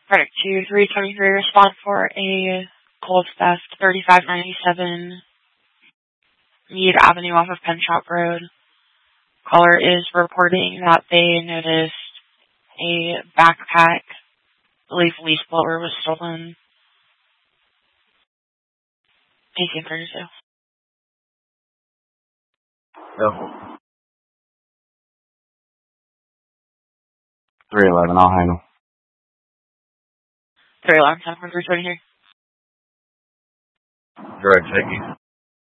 Product 2323, respond for a gold theft, 3597 Mead Avenue off of Penn Shop Road. Caller is reporting that they noticed a backpack, I believe leaf blower was stolen. AC 32. Yep. 311, I'll handle. 311, 74323. Direct, thank you.